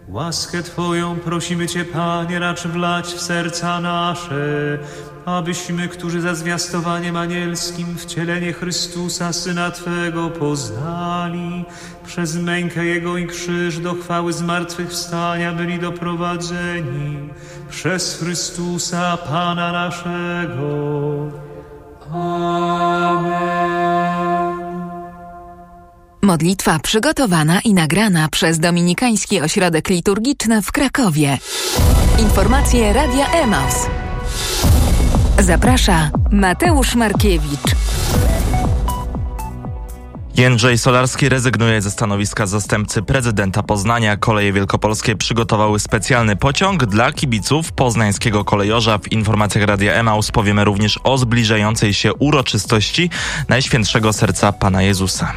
Łaskę Twoją prosimy Cię, Panie, racz wlać w serca nasze, abyśmy, którzy za zwiastowaniem anielskim wcielenie Chrystusa, Syna Twego, poznali, przez mękę Jego i krzyż do chwały zmartwychwstania byli doprowadzeni, przez Chrystusa, Pana naszego. Amen. Modlitwa przygotowana i nagrana przez Dominikański Ośrodek Liturgiczny w Krakowie. Informacje Radia Emaus. Zaprasza Mateusz Markiewicz. Jędrzej Solarski rezygnuje ze stanowiska zastępcy prezydenta Poznania. Koleje Wielkopolskie przygotowały specjalny pociąg dla kibiców poznańskiego kolejorza. W informacjach Radia Emaus powiemy również o zbliżającej się uroczystości Najświętszego Serca Pana Jezusa.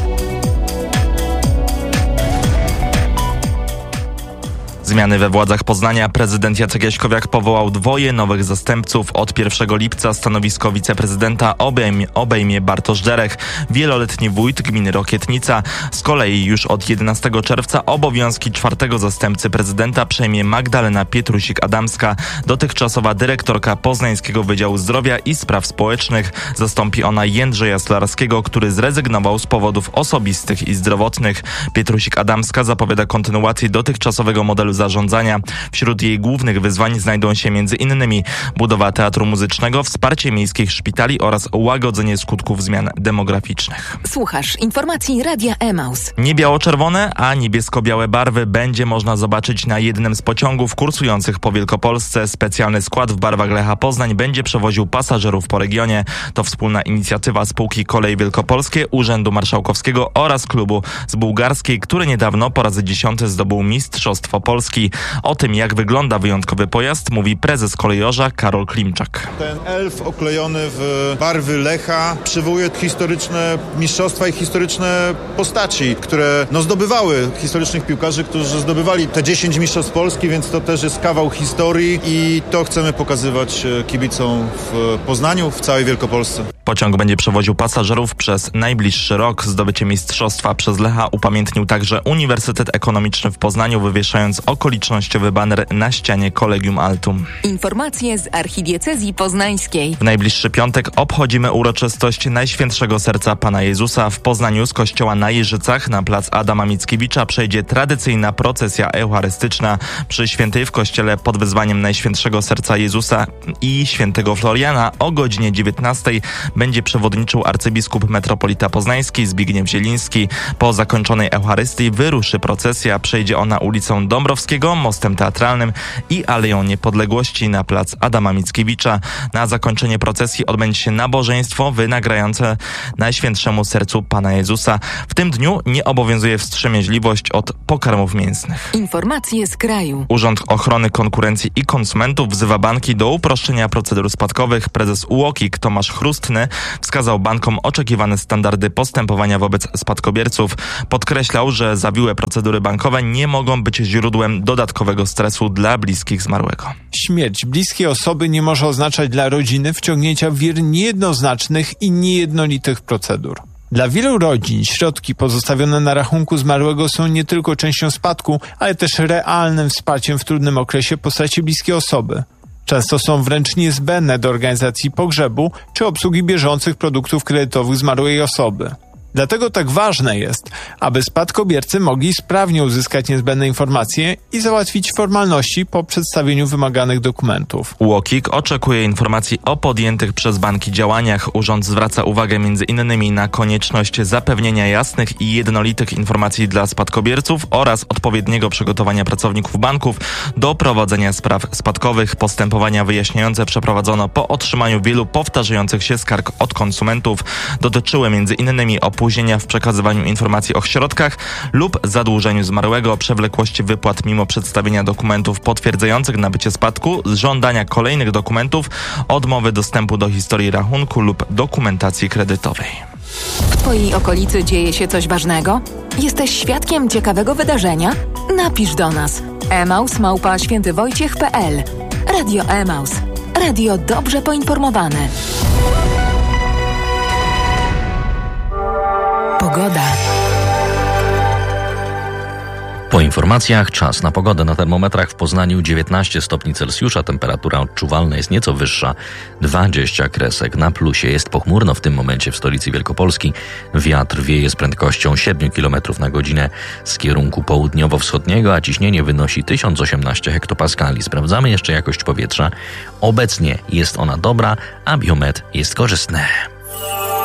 Zmiany we władzach Poznania. Prezydent Jacek Jaśkowiak powołał 2 nowych zastępców. Od 1 lipca stanowisko wiceprezydenta obejmie Bartosz Derech, wieloletni wójt gminy Rokietnica. Z kolei już od 11 czerwca obowiązki 4 zastępcy prezydenta przejmie Magdalena Pietrusik-Adamska. Dotychczasowa dyrektorka Poznańskiego Wydziału Zdrowia i Spraw Społecznych. Zastąpi ona Jędrzeja Solarskiego, który zrezygnował z powodów osobistych i zdrowotnych. Pietrusik-Adamska zapowiada kontynuację dotychczasowego modelu zarządzania. Wśród jej głównych wyzwań znajdą się m.in. budowa teatru muzycznego, wsparcie miejskich szpitali oraz łagodzenie skutków zmian demograficznych. Słuchasz informacji Radia Emaus. Nie biało-czerwone, a niebiesko-białe barwy będzie można zobaczyć na jednym z pociągów kursujących po Wielkopolsce. Specjalny skład w barwach Lecha Poznań będzie przewoził pasażerów po regionie. To wspólna inicjatywa spółki Koleje Wielkopolskie, Urzędu Marszałkowskiego oraz klubu z bułgarskiej, który niedawno po raz 10 zdobył Mistrzostwo Polski. O tym, jak wygląda wyjątkowy pojazd, mówi prezes kolejorza Karol Klimczak. Ten elf oklejony w barwy Lecha przywołuje historyczne mistrzostwa i historyczne postaci, które zdobywały historycznych piłkarzy, którzy zdobywali te 10 mistrzostw Polski, więc to też jest kawał historii i to chcemy pokazywać kibicom w Poznaniu, w całej Wielkopolsce. Pociąg będzie przewoził pasażerów przez najbliższy rok. Zdobycie mistrzostwa przez Lecha upamiętnił także Uniwersytet Ekonomiczny w Poznaniu, wywieszając okolicznościowy baner na ścianie Collegium Altum. Informacje z archidiecezji poznańskiej. W najbliższy piątek obchodzimy uroczystość Najświętszego Serca Pana Jezusa. W Poznaniu z kościoła na Jeżycach na plac Adama Mickiewicza przejdzie tradycyjna procesja eucharystyczna. Przy świętej w kościele pod wezwaniem Najświętszego Serca Jezusa i świętego Floriana o godzinie 19 będzie przewodniczył arcybiskup metropolita poznański Zbigniew Zieliński. Po zakończonej Eucharystii wyruszy procesja. Przejdzie ona ulicą Dąbrowskiego, mostem teatralnym i Aleją Niepodległości na plac Adama Mickiewicza. Na zakończenie procesji odbędzie się nabożeństwo wynagradzające Najświętszemu Sercu Pana Jezusa. W tym dniu nie obowiązuje wstrzemięźliwość od pokarmów mięsnych. Informacje z kraju. Urząd Ochrony Konkurencji i Konsumentów wzywa banki do uproszczenia procedur spadkowych. Prezes UOKiK Tomasz Chrustny wskazał bankom oczekiwane standardy postępowania wobec spadkobierców. Podkreślał, że zawiłe procedury bankowe nie mogą być źródłem dodatkowego stresu dla bliskich zmarłego. Śmierć bliskiej osoby nie może oznaczać dla rodziny wciągnięcia w wir niejednoznacznych i niejednolitych procedur. Dla wielu rodzin środki pozostawione na rachunku zmarłego są nie tylko częścią spadku, ale też realnym wsparciem w trudnym okresie postaci bliskiej osoby. Często są wręcz niezbędne do organizacji pogrzebu czy obsługi bieżących produktów kredytowych zmarłej osoby. Dlatego tak ważne jest, aby spadkobiercy mogli sprawnie uzyskać niezbędne informacje i załatwić formalności po przedstawieniu wymaganych dokumentów. UOKiK oczekuje informacji o podjętych przez banki działaniach. Urząd zwraca uwagę m.in. na konieczność zapewnienia jasnych i jednolitych informacji dla spadkobierców oraz odpowiedniego przygotowania pracowników banków do prowadzenia spraw spadkowych. Postępowania wyjaśniające przeprowadzono po otrzymaniu wielu powtarzających się skarg od konsumentów. Dotyczyły m.in. opóźnienia w przekazywaniu informacji o środkach lub zadłużeniu zmarłego, przewlekłości wypłat mimo przedstawienia dokumentów potwierdzających nabycie spadku, żądania kolejnych dokumentów, odmowy dostępu do historii rachunku lub dokumentacji kredytowej. W Twojej okolicy dzieje się coś ważnego? Jesteś świadkiem ciekawego wydarzenia? Napisz do nas. emaus@świętywojciech.pl. Radio Emaus. Radio dobrze poinformowane. Pogoda. Po informacjach czas na pogodę. Na termometrach w Poznaniu 19 stopni Celsjusza, temperatura odczuwalna jest nieco wyższa, 20 kresek na plusie. Jest pochmurno w tym momencie w stolicy Wielkopolski. Wiatr wieje z prędkością 7 km na godzinę z kierunku południowo-wschodniego, a ciśnienie wynosi 1018 hektopaskali. Sprawdzamy jeszcze jakość powietrza. Obecnie jest ona dobra, a biometr jest korzystny.